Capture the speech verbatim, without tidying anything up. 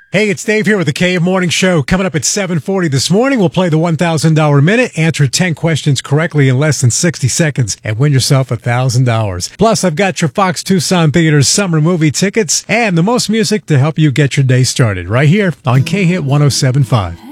Hey, it's Dave here with the Cave Morning Show. Coming up at seven forty this morning, we'll play the one thousand dollars minute, answer ten questions correctly in less than sixty seconds, and win yourself one thousand dollars. Plus, I've got your Fox Tucson Theater's summer movie tickets and the most music to help you get your day started right here on K-Hit one oh seven point five.